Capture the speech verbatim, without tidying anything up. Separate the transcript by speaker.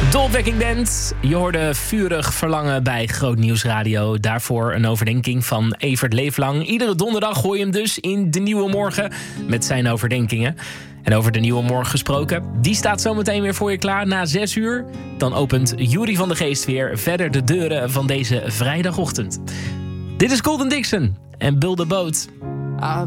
Speaker 1: De Opwekking Band. Je hoorde Vurig Verlangen bij Groot Nieuws Radio. Daarvoor een overdenking van Evert Leeflang. Iedere donderdag hoor je hem dus in De Nieuwe Morgen met zijn overdenkingen. En over De Nieuwe Morgen gesproken, die staat zometeen weer voor je klaar na zes uur. Dan opent Jury van de Geest weer verder de deuren van deze vrijdagochtend. Dit is Colton Dixon en Build a Boat.
Speaker 2: I've